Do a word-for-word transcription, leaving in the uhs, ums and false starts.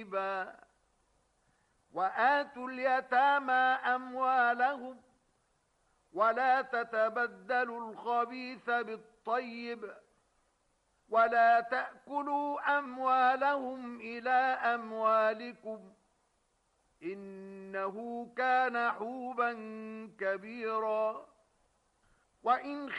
وآتوا اليتامى أموالهم ولا تتبدلوا الخبيث بالطيب ولا تأكلوا أموالهم إلى أموالكم إنه كان حوبا كبيرا. وإن